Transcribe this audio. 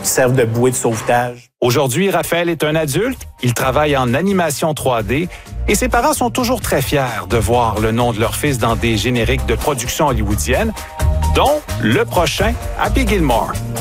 servent de bouée de sauvetage. Aujourd'hui, Raphaël est un adulte, il travaille en animation 3D et ses parents sont toujours très fiers de voir le nom de leur fils dans des génériques de production hollywoodienne, dont le prochain Happy Gilmore.